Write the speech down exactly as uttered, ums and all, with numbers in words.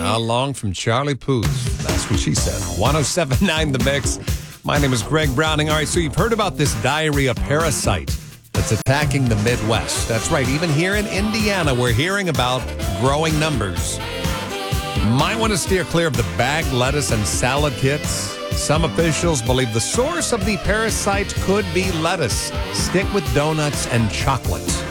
How long from Charlie Puth? That's what she said. one oh seven point nine The Mix. My name is Greg Browning. All right, so you've heard about this diarrhea parasite that's attacking the Midwest. That's right. Even here in Indiana, we're hearing about growing numbers. Might want to steer clear of the bagged lettuce and salad kits. Some officials believe the source of the parasite could be lettuce. Stick with donuts and chocolate.